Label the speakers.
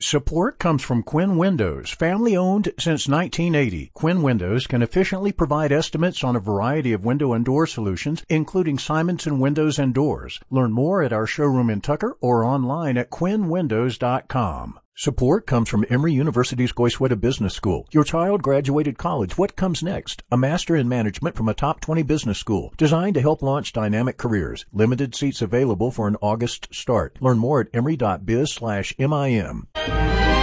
Speaker 1: Support comes from Quinn Windows, family-owned since 1980. Quinn Windows can efficiently provide estimates on a variety of window and door solutions, including Simonson Windows and Doors. Learn more at our showroom in Tucker or online at quinnwindows.com. Support comes from Emory University's Goizueta Business School. Your child graduated college. What comes next? A master in management from a top 20 business school designed to help launch dynamic careers. Limited seats available for an August start. Learn more at emory.biz/MIM.